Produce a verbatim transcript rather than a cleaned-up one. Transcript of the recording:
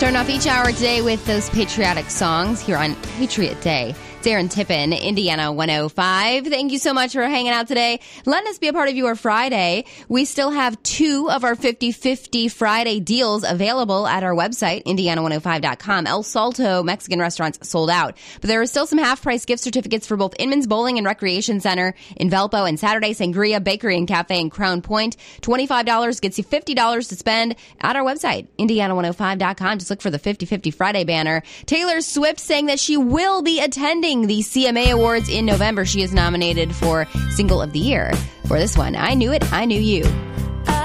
Starting off each hour today with those patriotic songs here on Patriot Day. It's Aaron Tippin, Indiana one oh five. Thank you so much for hanging out today. Letting us be a part of your Friday. We still have two of our fifty fifty Friday deals available at our website, indiana one oh five dot com. El Salto Mexican restaurants sold out, but there are still some half-price gift certificates for both Inman's Bowling and Recreation Center in Valpo, and Saturday Sangria Bakery and Cafe in Crown Point. twenty-five dollars gets you fifty dollars to spend at our website, indiana one oh five dot com. Just look for the fifty fifty Friday banner. Taylor Swift saying that she will be attending the C M A Awards in November. She is nominated for Single of the Year for this one. I Knew It, I Knew You.